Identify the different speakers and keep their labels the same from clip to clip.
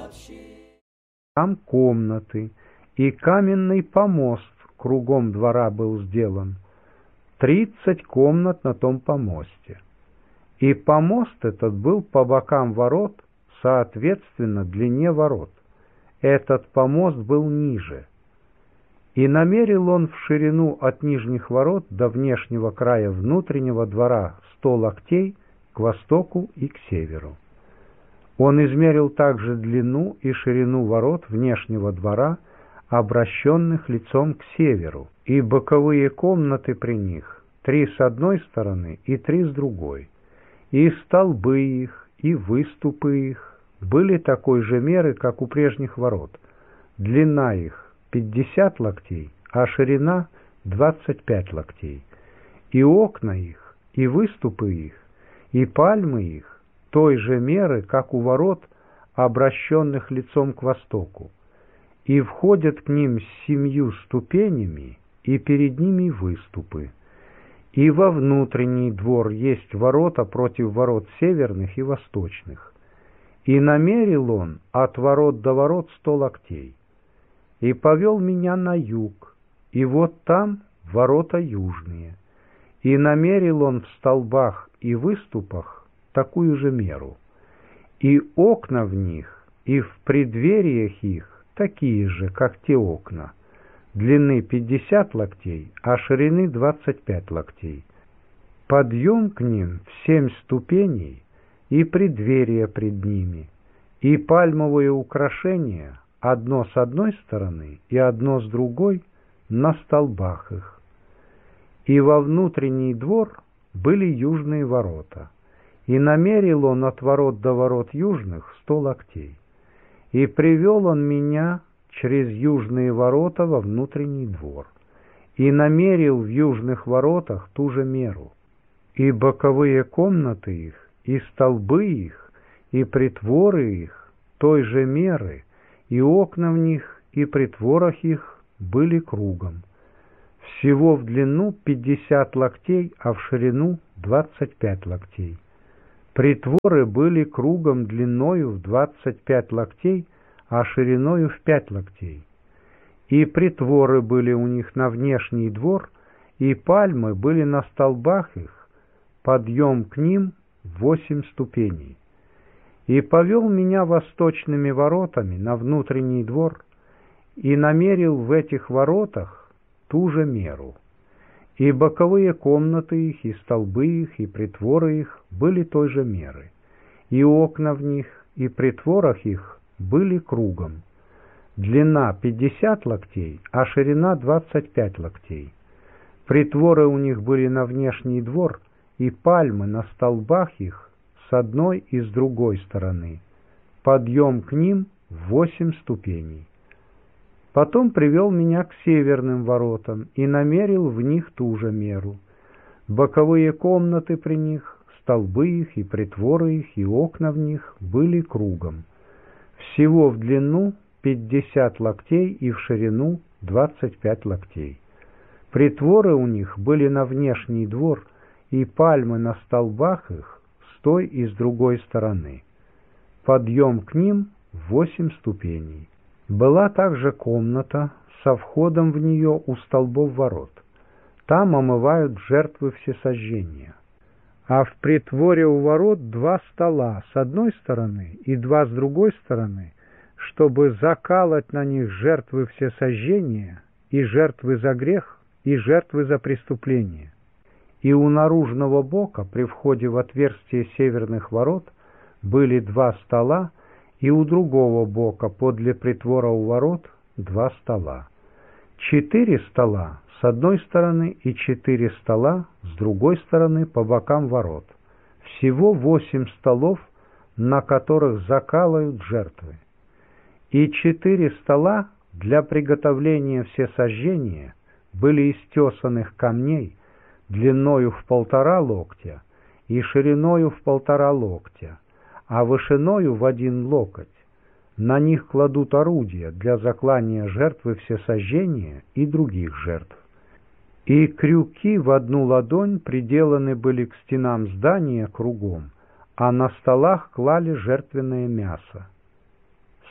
Speaker 1: Там комнаты, и каменный помост кругом двора был сделан. 30 комнат на том помосте. И помост этот был по бокам ворот, соответственно длине ворот. Этот помост был ниже. И намерил он в ширину от нижних ворот до внешнего края внутреннего двора 100 локтей к востоку и к северу. Он измерил также длину и ширину ворот внешнего двора, обращенных лицом к северу, и боковые комнаты при них, 3 с одной стороны и 3 с другой. И столбы их, и выступы их были такой же меры, как у прежних ворот. Длина их 50 локтей, а ширина 25 локтей. И окна их, и выступы их, и пальмы их той же меры, как у ворот, обращенных лицом к востоку, и входят к ним 7 ступенями, и перед ними выступы. И во внутренний двор есть ворота против ворот северных и восточных. И намерил он от ворот до ворот 100 локтей. И повел меня на юг, и вот там ворота южные. И намерил он в столбах и выступах такую же меру. И окна в них, и в преддвериях их такие же, как те окна, длины 50 локтей, а ширины 25 локтей. Подъем к ним в 7 ступеней, и преддверия пред ними, и пальмовые украшения, одно с одной стороны и одно с другой, на столбах их. И во внутренний двор были южные ворота. И намерил он от ворот до ворот южных 100 локтей. И привел он меня через южные ворота во внутренний двор. И намерил в южных воротах ту же меру. И боковые комнаты их, и столбы их, и притворы их той же меры, и окна в них, и притворах их были кругом. Всего в длину 50 локтей, а в ширину 25 локтей. Притворы были кругом длиною в 25 локтей, а шириною в 5 локтей. И притворы были у них на внешний двор, и пальмы были на столбах их, подъем к ним 8 ступеней. И повел меня восточными воротами на внутренний двор, и намерил в этих воротах ту же меру. И боковые комнаты их, и столбы их, и притворы их были той же меры. И окна в них, и притворах их были кругом. Длина 50 локтей, а ширина 25 локтей. Притворы у них были на внешний двор, и пальмы на столбах их с одной и с другой стороны. Подъем к ним 8 ступеней. Потом привел меня к северным воротам и намерил в них ту же меру. Боковые комнаты при них, столбы их и притворы их, и окна в них были кругом. Всего в длину 50 локтей и в ширину 25 локтей. Притворы у них были на внешний двор, и пальмы на столбах их с той и с другой стороны. Подъем к ним 8 ступеней. Была также комната со входом в нее у столбов ворот. Там омывают жертвы всесожжения. А в притворе у ворот 2 стола с одной стороны и 2 с другой стороны, чтобы закалать на них жертвы всесожжения и жертвы за грех, и жертвы за преступление. И у наружного бока при входе в отверстие северных ворот были 2 стола, и у другого бока подле притвора у ворот 2 стола. 4 стола с одной стороны и 4 стола с другой стороны по бокам ворот. Всего 8 столов, на которых закалывают жертвы. И 4 стола для приготовления всесожжения были из тесаных камней длиною в 1,5 локтя и шириною в 1,5 локтя, а вышиною в 1 локоть. На них кладут орудия для заклания жертвы всесожжения и других жертв. И крюки в 1 ладонь приделаны были к стенам здания кругом, а на столах клали жертвенное мясо.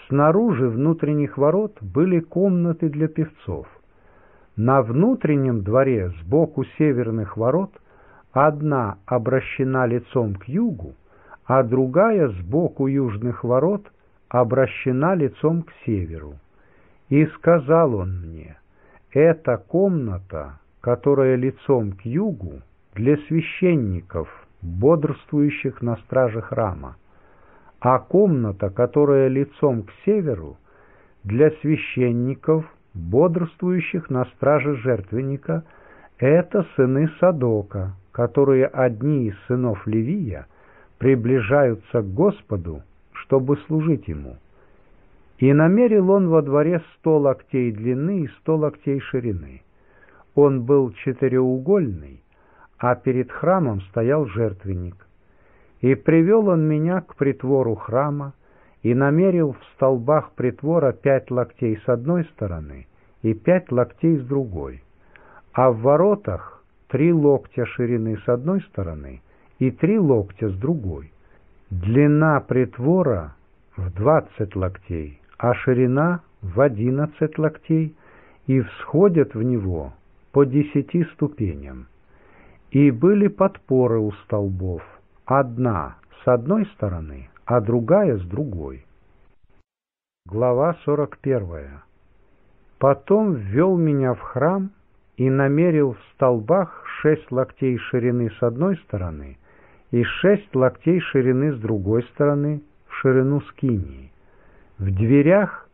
Speaker 1: Снаружи внутренних ворот были комнаты для певцов. На внутреннем дворе сбоку северных ворот одна обращена лицом к югу, а другая сбоку южных ворот обращена лицом к северу. И сказал он мне: «Это комната, которая лицом к югу, для священников, бодрствующих на страже храма, а комната, которая лицом к северу, для священников, бодрствующих на страже жертвенника, это сыны Садока, которые одни из сынов Левия приближаются к Господу, чтобы служить ему». И намерил он во дворе 100 локтей длины и 100 локтей ширины. Он был четыреугольный, а перед храмом стоял жертвенник. И привел он меня к притвору храма, и намерил в столбах притвора 5 локтей с одной стороны и 5 локтей с другой, а в воротах 3 локтя ширины с одной стороны и 3 локтя с другой. Длина притвора в 20 локтей, а ширина в 11 локтей, и всходят в него по 10 ступеням. И были подпоры у столбов, одна с одной стороны, а другая с другой. Глава 41. Потом ввел меня в храм и намерил в столбах 6 локтей ширины с одной стороны и 6 локтей ширины с другой стороны в ширину скинии. В дверях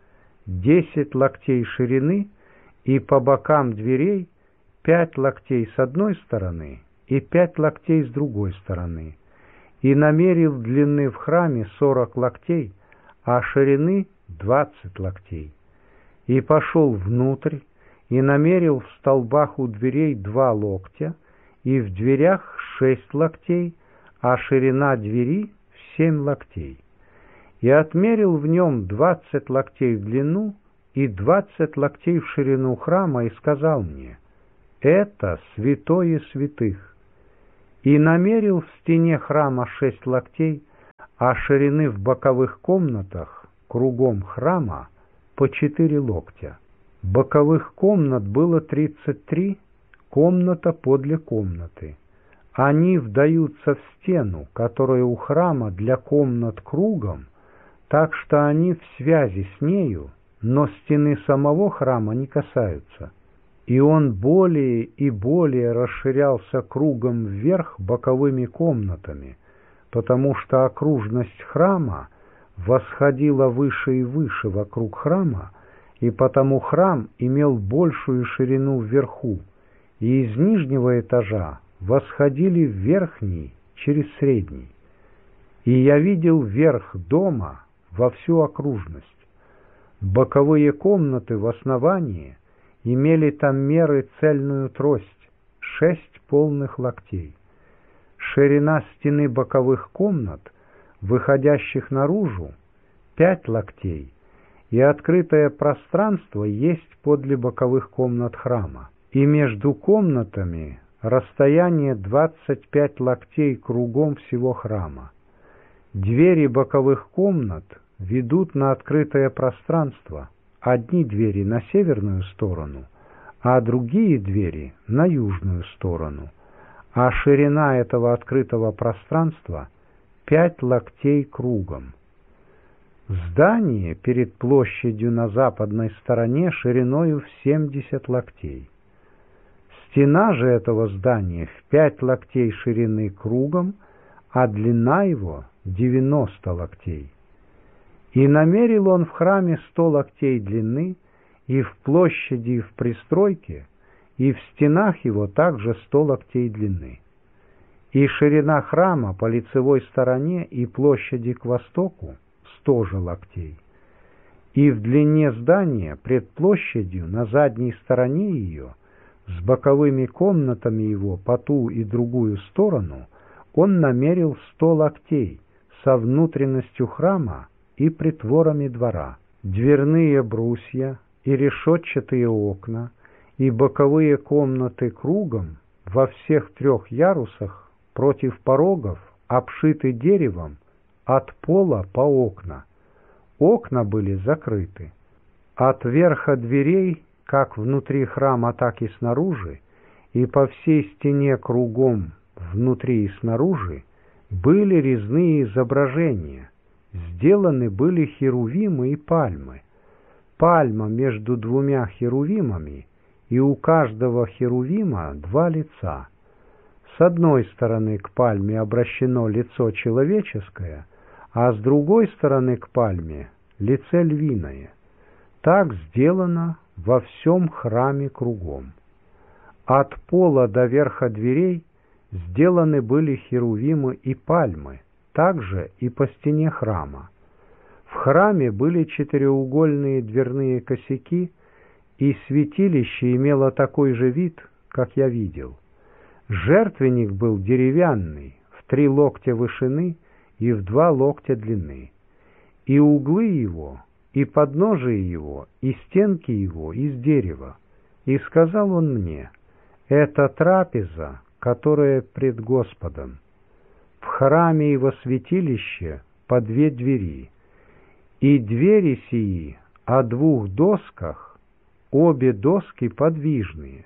Speaker 1: 10 локтей ширины, и по бокам дверей 5 локтей с одной стороны и 5 локтей с другой стороны. И намерил длины в храме 40 локтей, а ширины 20 локтей. И пошел внутрь, и намерил в столбах у дверей 2 локтя, и в дверях 6 локтей, а ширина двери 7 локтей. И отмерил в нем 20 локтей в длину и 20 локтей в ширину храма, и сказал мне: «Это святое святых». И намерил в стене храма 6 локтей, а ширины в боковых комнатах кругом храма по 4 локтя. Боковых комнат было 33, комната подле комнаты. Они вдаются в стену, которая у храма для комнат кругом, так что они в связи с нею, но стены самого храма не касаются. И он более и более расширялся кругом вверх боковыми комнатами, потому что окружность храма восходила выше и выше вокруг храма, и потому храм имел большую ширину вверху, и из нижнего этажа восходили в верхний через средний. И я видел верх дома во всю окружность. Боковые комнаты в основании имели там меры цельную трость, 6 полных локтей. Ширина стены боковых комнат, выходящих наружу, 5 локтей, и открытое пространство есть подле боковых комнат храма. И между комнатами расстояние 25 локтей кругом всего храма. Двери боковых комнат ведут на открытое пространство, одни двери на северную сторону, а другие двери на южную сторону, а ширина этого открытого пространства 5 локтей кругом. Здание перед площадью на западной стороне шириною в 70 локтей. Стена же этого здания в 5 локтей ширины кругом, а длина его 90 локтей. И намерил он в храме 100 локтей длины, и в площади, и в пристройке, и в стенах его также 100 локтей длины. И ширина храма по лицевой стороне и площади к востоку 100 же локтей. И в длине здания пред площадью на задней стороне ее, с боковыми комнатами его по ту и другую сторону, он намерил 100 локтей со внутренностью храма и притворами двора, дверные брусья и решетчатые окна, и боковые комнаты кругом во всех 3 ярусах против порогов обшиты деревом от пола по окна. окна были закрыты. От верха дверей, как внутри храма, так и снаружи, и по всей стене кругом, внутри и снаружи, были резные изображения. Сделаны были херувимы и пальмы. Пальма между двумя херувимами, и у каждого херувима два лица. С одной стороны к пальме обращено лицо человеческое, а с другой стороны к пальме лице львиное. Так сделано во всем храме кругом. От пола до верха дверей сделаны были херувимы и пальмы, также и по стене храма. В храме были четыреугольные дверные косяки, и святилище имело такой же вид, как я видел. Жертвенник был деревянный, в 3 локтя вышины и в 2 локтя длины, и углы его, и подножие его, и стенки его из дерева. И сказал он мне: это трапеза, которая пред Господом. В храме и во святилище по 2 двери, и двери сии о 2 досках, обе доски подвижные,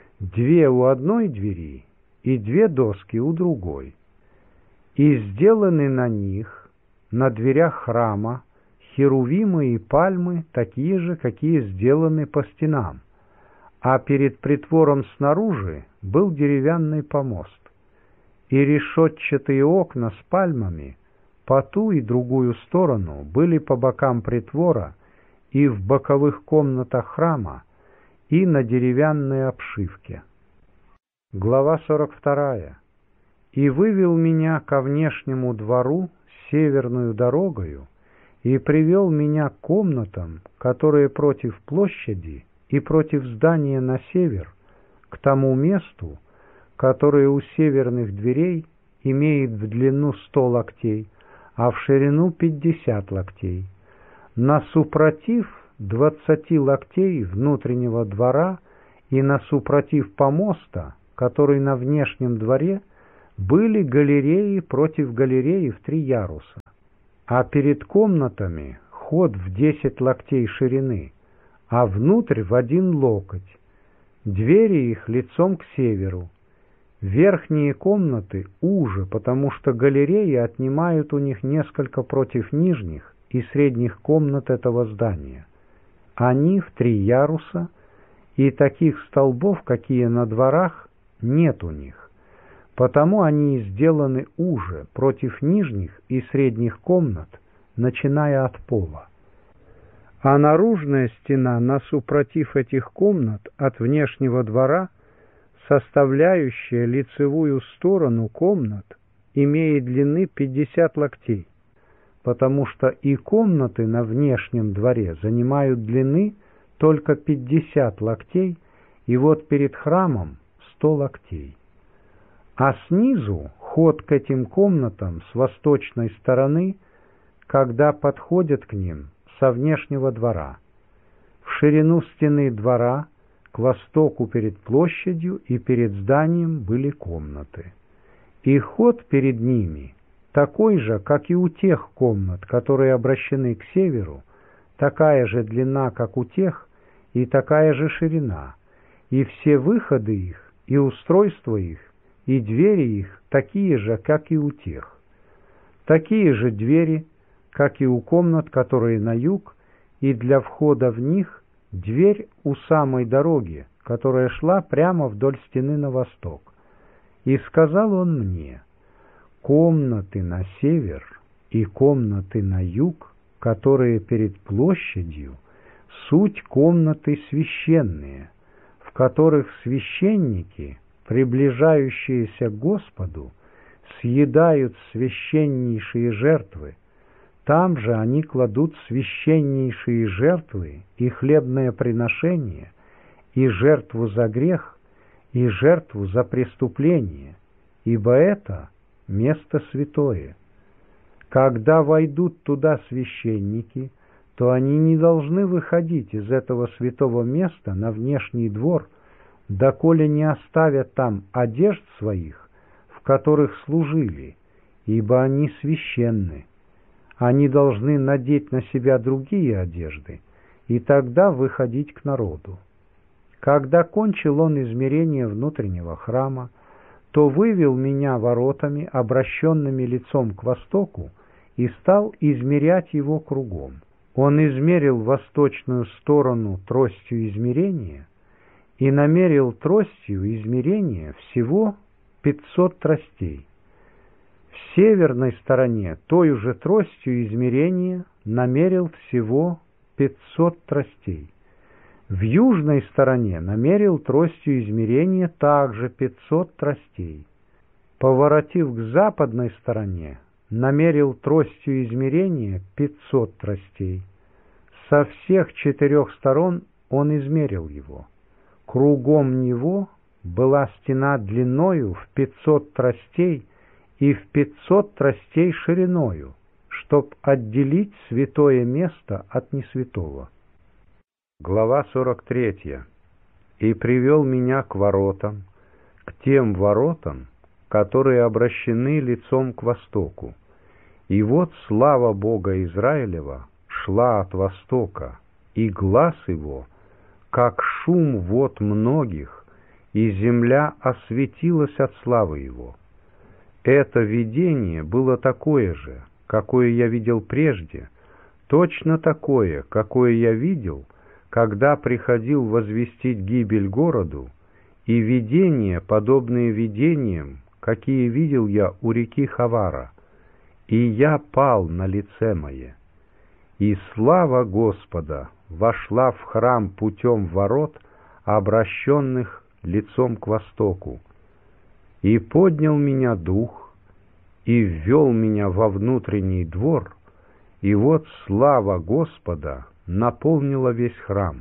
Speaker 1: 2 у одной двери и 2 доски у другой. И сделаны на них, на дверях храма, херувимы и пальмы, такие же, какие сделаны по стенам, а перед притвором снаружи был деревянный помост, и решетчатые окна с пальмами по ту и другую сторону были по бокам притвора и в боковых комнатах храма, и на деревянной обшивке. Глава 42. «И вывел меня ко внешнему двору северную дорогою, и привел меня к комнатам, которые против площади и против здания на север, к тому месту, которое у северных дверей имеет в длину 100 локтей, а в ширину 50 локтей, насупротив 20 локтей внутреннего двора и насупротив помоста, который на внешнем дворе, были галереи против галереи в 3 яруса, а перед комнатами ход в 10 локтей ширины, а внутрь в 1 локоть, двери их лицом к северу. Верхние комнаты уже, потому что галереи отнимают у них несколько против нижних и средних комнат этого здания. Они в 3 яруса, и таких столбов, какие на дворах, нет у них. Потому они и сделаны уже против нижних и средних комнат, начиная от пола. А наружная стена насупротив этих комнат от внешнего двора, составляющая лицевую сторону комнат, имеет длины 50 локтей, потому что и комнаты на внешнем дворе занимают длины только 50 локтей, и вот перед храмом 100 локтей. А снизу ход к этим комнатам с восточной стороны, когда подходят к ним со внешнего двора. В ширину стены двора к востоку перед площадью и перед зданием были комнаты. И ход перед ними такой же, как и у тех комнат, которые обращены к северу, такая же длина, как у тех, и такая же ширина, и все выходы их, и устройство их, и двери их такие же, как и у тех. Такие же двери, как и у комнат, которые на юг, и для входа в них дверь у самой дороги, которая шла прямо вдоль стены на восток. И сказал он мне: комнаты на север и комнаты на юг, которые перед площадью, суть комнаты священные, в которых священники, приближающиеся к Господу, съедают священнейшие жертвы. Там же они кладут священнейшие жертвы и хлебное приношение, и жертву за грех, и жертву за преступление, ибо это место святое. Когда войдут туда священники, то они не должны выходить из этого святого места на внешний двор, доколе не оставят там одежд своих, в которых служили, ибо они священны. они должны надеть на себя другие одежды и тогда выходить к народу. Когда кончил он измерение внутреннего храма, то вывел меня воротами, обращенными лицом к востоку, и стал измерять его кругом. Он измерил восточную сторону тростью измерения и намерил тростью измерения всего 500 тростей. В северной стороне той же тростью измерения намерил всего 500 тростей. В южной стороне намерил тростью измерения также 500 тростей. Поворотив к западной стороне, намерил тростью измерения 500 тростей. Со всех 4 сторон он измерил его. Кругом него была стена длиною в 500 тростей и в 500 тростей шириною, чтоб отделить святое место от несвятого. Глава 43. «И привел меня к воротам, к тем воротам, которые обращены лицом к востоку. И вот слава Бога Израилева шла от востока, и глас его, как шум вод многих, и земля осветилась от славы его. Это видение было такое же, какое я видел прежде, точно такое, какое я видел, когда приходил возвестить гибель городу, и видения, подобные видениям, какие видел я у реки Хавара, и я пал на лице мое. И слава Господа вошла в храм путем ворот, обращенных лицом к востоку. И поднял меня дух, и ввел меня во внутренний двор, и вот слава Господа наполнила весь храм.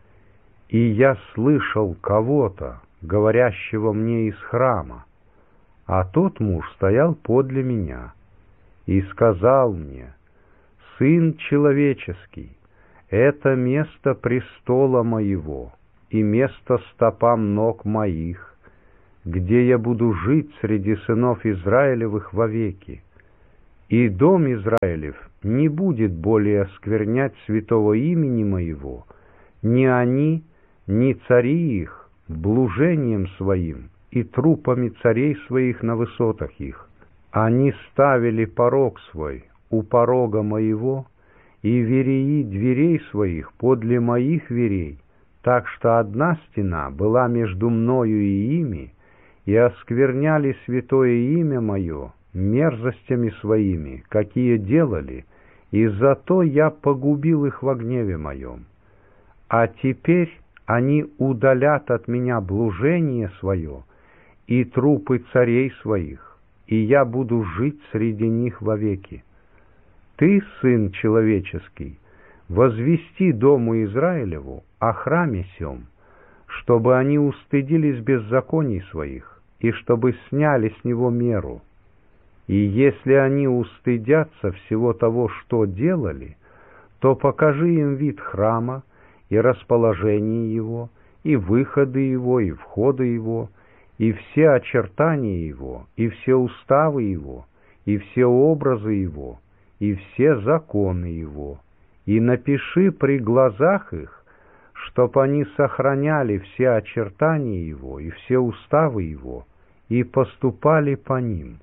Speaker 1: И я слышал кого-то, говорящего мне из храма, а тот муж стоял подле меня, и сказал мне: «Сын человеческий, это место престола моего и место стопам ног моих, где я буду жить среди сынов Израилевых вовеки. И дом Израилев не будет более осквернять святого имени моего, ни они, ни цари их, блужением своим и трупами царей своих на высотах их. Они ставили порог свой у порога моего и вереи дверей своих подле моих верей, так что одна стена была между мною и ими, и оскверняли святое имя мое мерзостями своими, какие делали, и зато я погубил их во гневе моем. А теперь они удалят от меня блужение свое и трупы царей своих, и я буду жить среди них вовеки. Ты, сын человеческий, возвести дому Израилеву о храме сем, чтобы они устыдились беззаконий своих, и чтобы сняли с него меру. И если они устыдятся всего того, что делали, то покажи им вид храма, и расположение его, и выходы его, и входы его, и все очертания его, и все уставы его, и все образы его, и все законы его, и напиши при глазах их, чтоб они сохраняли все очертания его и все уставы его, и поступали по ним.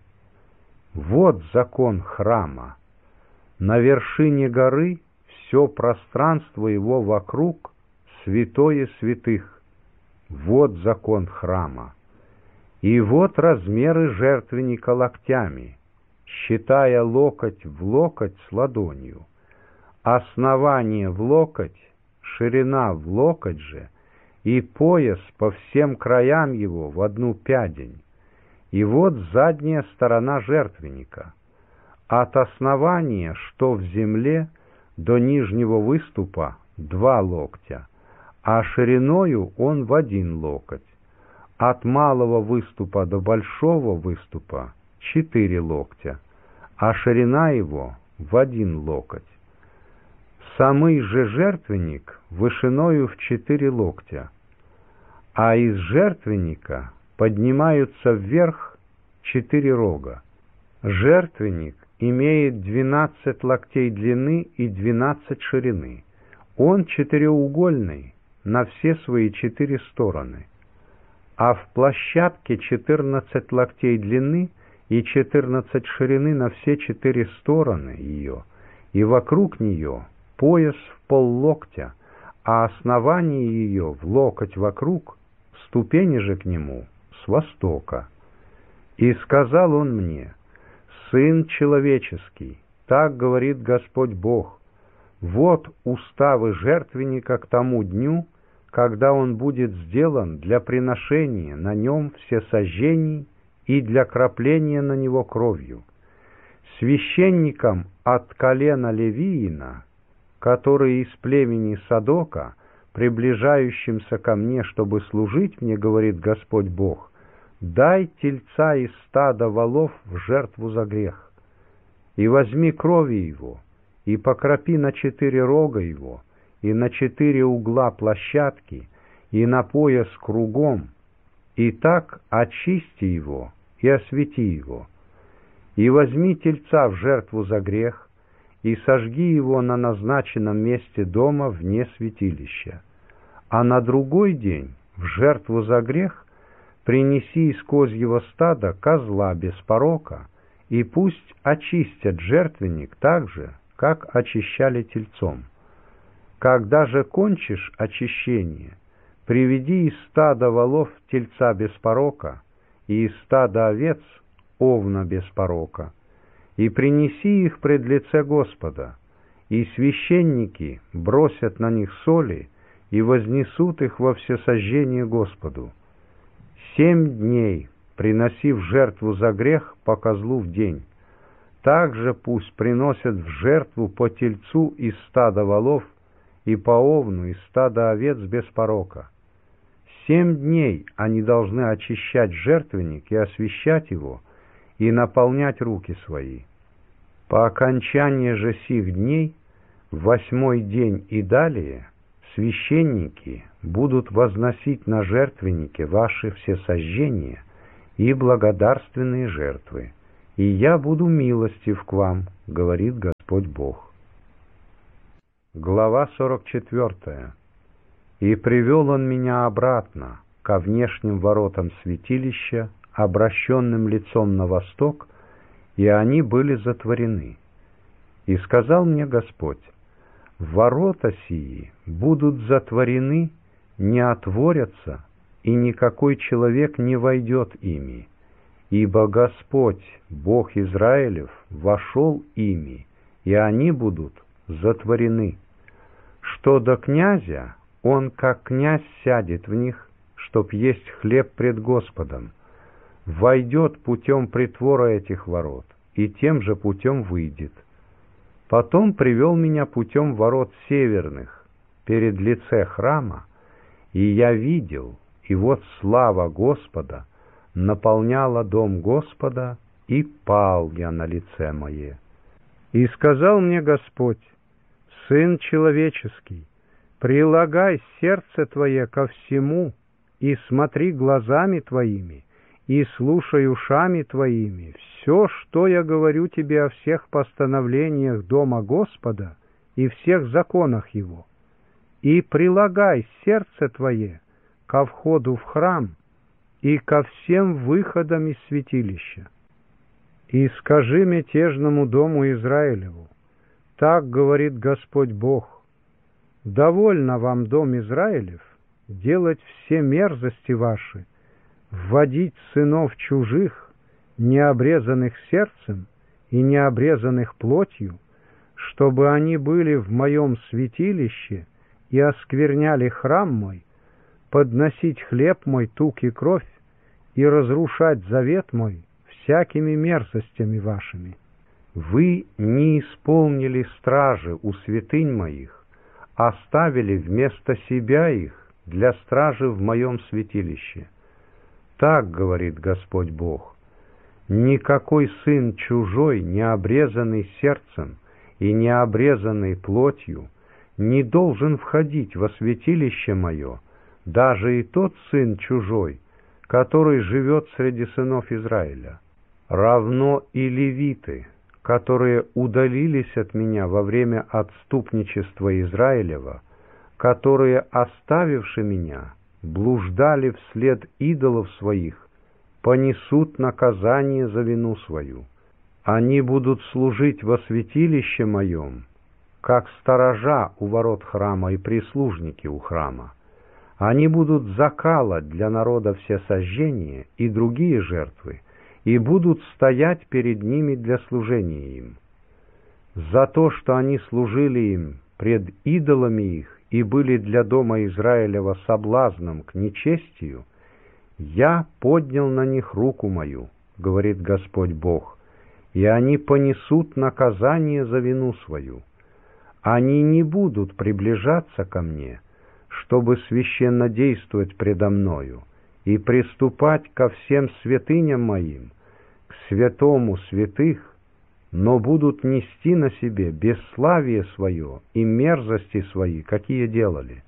Speaker 1: Вот закон храма. На вершине горы все пространство его вокруг святое святых. Вот закон храма. И вот размеры жертвенника локтями, считая локоть в локоть с ладонью, основание в локоть, ширина в локоть же, и пояс по всем краям его в одну пядень. И вот задняя сторона жертвенника. От основания, что в земле, до нижнего выступа 2 локтя, а шириною он в 1 локоть. От малого выступа до большого выступа 4 локтя, а ширина его в 1 локоть. Самый же жертвенник вышиною в 4 локтя, а из жертвенника поднимаются вверх 4 рога. Жертвенник имеет 12 локтей длины и 12 ширины. Он четыреугольный на все свои 4 стороны, а в площадке 14 локтей длины и 14 ширины на все 4 стороны ее, и вокруг нее пояс в поллоктя, а основание ее в локоть вокруг, ступени же к нему с востока. И сказал он мне: «Сын человеческий, так говорит Господь Бог, вот уставы жертвенника к тому дню, когда он будет сделан для приношения на нем всесожжений и для крапления на него кровью. Священникам от колена Левиина, которые из племени Садока, приближающимся ко мне, чтобы служить мне, говорит Господь Бог, дай тельца из стада волов в жертву за грех, и возьми крови его, и покропи на 4 рога его, и на 4 угла площадки, и на пояс кругом, и так очисти его и освети его. И возьми тельца в жертву за грех, и сожги его на назначенном месте дома вне святилища. А на другой день в жертву за грех принеси из козьего стада козла без порока, и пусть очистят жертвенник так же, как очищали тельцом. Когда же кончишь очищение, приведи из стада волов тельца без порока, и из стада овец овна без порока, и принеси их пред лице Господа, и священники бросят на них соли и вознесут их во всесожжение Господу. 7 дней приноси в жертву за грех по козлу в день. Также пусть приносят в жертву по тельцу из стада волов и по овну из стада овец без порока. 7 дней они должны очищать жертвенник и освящать его, и наполнять руки свои. По окончании же сих дней, в 8-й день и далее, священники будут возносить на жертвеннике ваши всесожжения и благодарственные жертвы, и я буду милостив к вам, говорит Господь Бог». Глава 44. «И привел он меня обратно ко внешним воротам святилища, обращенным лицом на восток, и они были затворены. И сказал мне Господь: ворота сии будут затворены, не отворятся, и никакой человек не войдет ими, ибо Господь, Бог Израилев, вошел ими, и они будут затворены. Что до князя, он как князь сядет в них, чтоб есть хлеб пред Господом, войдет путем притвора этих ворот, и тем же путем выйдет. Потом привел меня путем ворот северных, перед лице храма, и я видел, и вот слава Господа наполняла дом Господа, и пал я на лице мое. И сказал мне Господь: сын человеческий, прилагай сердце твое ко всему, и смотри глазами твоими, и слушай ушами твоими все, что я говорю тебе о всех постановлениях дома Господа и всех законах его, и прилагай сердце твое ко входу в храм и ко всем выходам из святилища. И скажи мятежному дому Израилеву: так говорит Господь Бог: довольно вам, дом Израилев, делать все мерзости ваши, вводить сынов чужих, не обрезанных сердцем и не обрезанных плотью, чтобы они были в моем святилище и оскверняли храм мой, подносить хлеб мой, тук и кровь, и разрушать завет мой всякими мерзостями вашими. Вы не исполнили стражи у святынь моих, оставили вместо себя их для стражи в моем святилище. Так говорит Господь Бог: никакой сын чужой, не обрезанный сердцем и не обрезанный плотью, не должен входить во святилище мое, даже и тот сын чужой, который живет среди сынов Израиля. Равно и левиты, которые удалились от меня во время отступничества Израилева, которые, оставивши меня, блуждали вслед идолов своих, понесут наказание за вину свою. Они будут служить во святилище моем, как сторожа у ворот храма и прислужники у храма. Они будут закалать для народа всесожжения и другие жертвы, и будут стоять перед ними для служения им. За то, что они служили им пред идолами их и были для дома Израилева соблазном к нечестию, я поднял на них руку мою, говорит Господь Бог, и они понесут наказание за вину свою. Они не будут приближаться ко мне, чтобы священно действовать предо мною и приступать ко всем святыням моим, к святому святых, но будут нести на себе бесславие свое и мерзости свои, какие делали.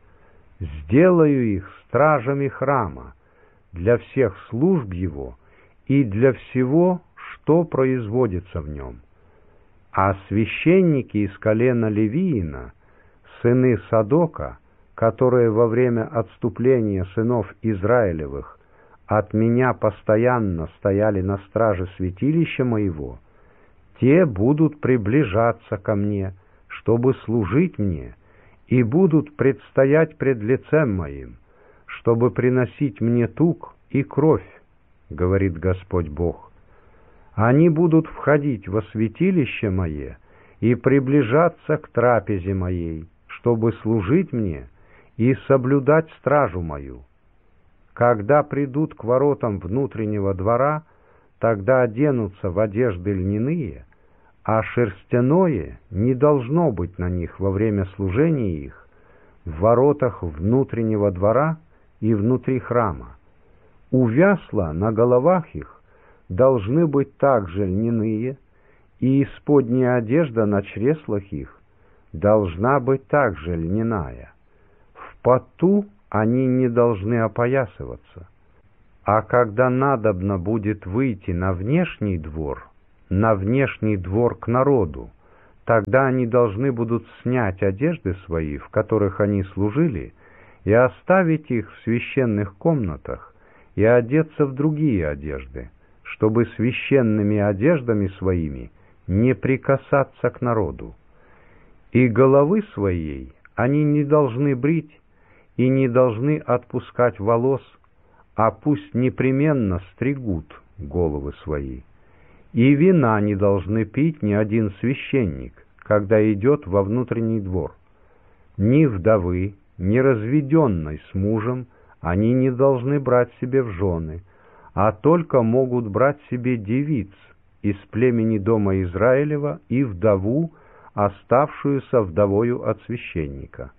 Speaker 1: Сделаю их стражами храма для всех служб его и для всего, что производится в нем. А священники из колена Левиина, сыны Садока, которые во время отступления сынов Израилевых от меня постоянно стояли на страже святилища моего, те будут приближаться ко мне, чтобы служить мне, и будут предстоять пред лицем моим, чтобы приносить мне тук и кровь, говорит Господь Бог. Они будут входить во святилище мое и приближаться к трапезе моей, чтобы служить мне и соблюдать стражу мою. Когда придут к воротам внутреннего двора, тогда оденутся в одежды льняные, а шерстяное не должно быть на них во время служения их в воротах внутреннего двора и внутри храма. У вясла на головах их должны быть также льняные, и исподняя одежда на чреслах их должна быть также льняная. В поту они не должны опоясываться. А когда надобно будет выйти на внешний двор к народу, тогда они должны будут снять одежды свои, в которых они служили, и оставить их в священных комнатах, и одеться в другие одежды, чтобы священными одеждами своими не прикасаться к народу. И головы своей они не должны брить и не должны отпускать волос, а пусть непременно стригут головы свои. И вина не должны пить ни один священник, когда идет во внутренний двор. Ни вдовы, ни разведенной с мужем они не должны брать себе в жены, а только могут брать себе девиц из племени дома Израилева и вдову, оставшуюся вдовою от священника.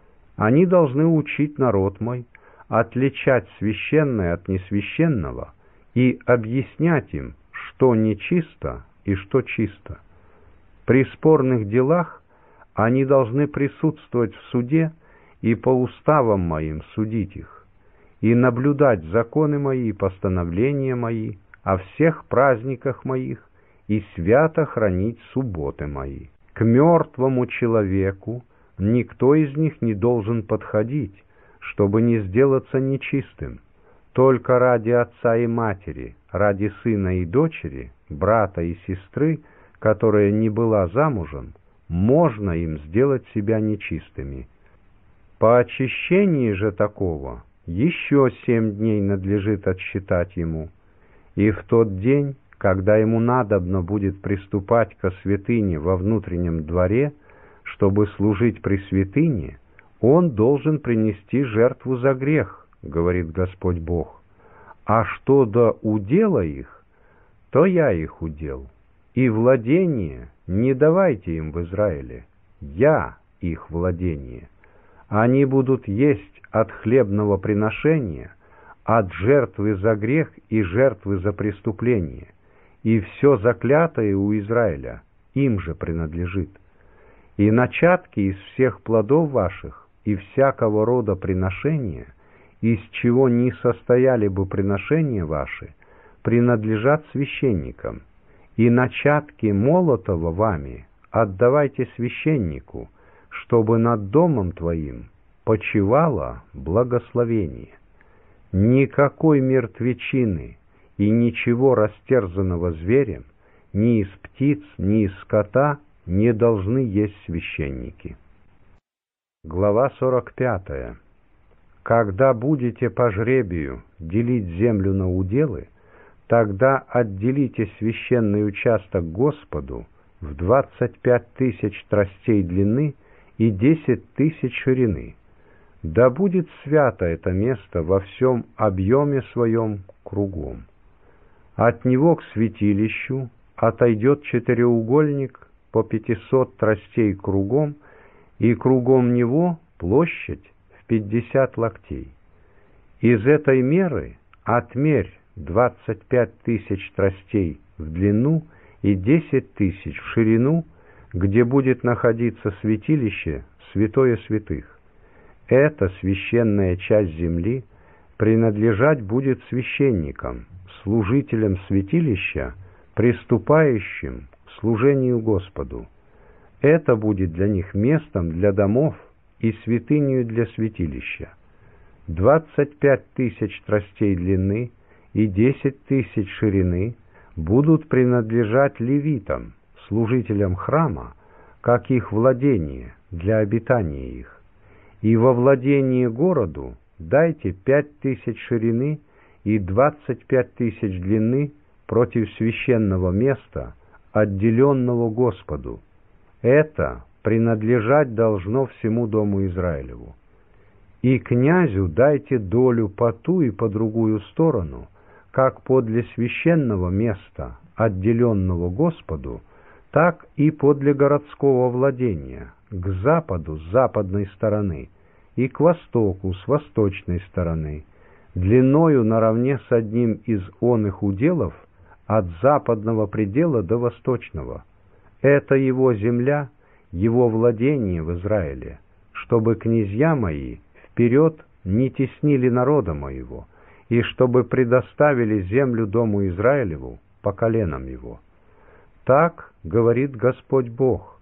Speaker 1: Они должны учить народ мой, отличать священное от несвященного и объяснять им, что нечисто и что чисто. При спорных делах они должны присутствовать в суде и по уставам моим судить их, и наблюдать законы мои и постановления мои о всех праздниках моих и свято хранить субботы мои. К мертвому человеку никто из них не должен подходить, чтобы не сделаться нечистым. Только ради отца и матери, ради сына и дочери, брата и сестры, которая не была замужем, можно им сделать себя нечистыми. По очищении же такого еще 7 дней надлежит отсчитать ему, и в тот день, когда ему надобно будет приступать ко святыне во внутреннем дворе, чтобы служить при святыне, он должен принести жертву за грех, говорит Господь Бог. А что до удела их, то я их удел, и владение не давайте им в Израиле, я их владение. Они будут есть от хлебного приношения, от жертвы за грех и жертвы за преступление, и все заклятое у Израиля им же принадлежит. И начатки из всех плодов ваших и всякого рода приношения, из чего не состояли бы приношения ваши, принадлежат священникам, и начатки молотого вами отдавайте священнику, чтобы над домом твоим почивало благословение. Никакой мертвечины и ничего растерзанного зверем, ни из птиц, ни из скота не должны есть священники. Глава 45. Когда будете по жребию делить землю на уделы, тогда отделите священный участок Господу в 25 тысяч тростей длины и 10 тысяч ширины. Да будет свято это место во всем объеме своем кругом. От него к святилищу отойдет четыреугольник по 500 тростей кругом, и кругом него площадь в 50 локтей. Из этой меры отмерь 25 тысяч тростей в длину и 10 тысяч в ширину, где будет находиться святилище святое святых. Эта священная часть земли принадлежать будет священникам, служителям святилища, приступающим к служению Господу. Это будет для них местом для домов и святынею для святилища. 25 тысяч тростей длины и 10 тысяч ширины будут принадлежать левитам, служителям храма, как их владение для обитания их. И во владение городу дайте 5 тысяч ширины и 25 тысяч длины против священного места, отделенного Господу. Это принадлежать должно всему дому Израилеву. И князю дайте долю по ту и по другую сторону, как подле священного места, отделенного Господу, так и подле городского владения, к западу с западной стороны, и к востоку с восточной стороны, длиною наравне с одним из оных уделов от западного предела до восточного. Это его земля, его владение в Израиле, чтобы князья мои вперед не теснили народа моего, и чтобы предоставили землю дому Израилеву по коленам его. Так говорит Господь Бог: